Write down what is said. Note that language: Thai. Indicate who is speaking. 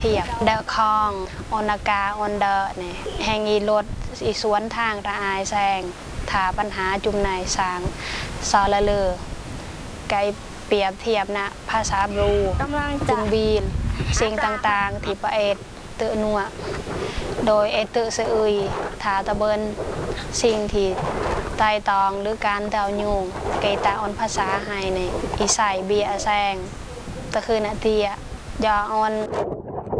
Speaker 1: เทียบเดอคองอนากาอนเดอเนี่ยแห่งอีรถอีสวนทางระอายแซงถาปัญหาจุ่มในสางซอละเลอไกเปรียบเทียบนะภาษาบรูจุงบีนสิ่งต่างๆที่ประเอตเตอนัวโดยเอตเสอุยถาตะเบินสิ่งที่ไตตองหรือการเดายุงเกตาออนภาษาไฮในอีใส่เบียแซงตะคือนาเตียยอออน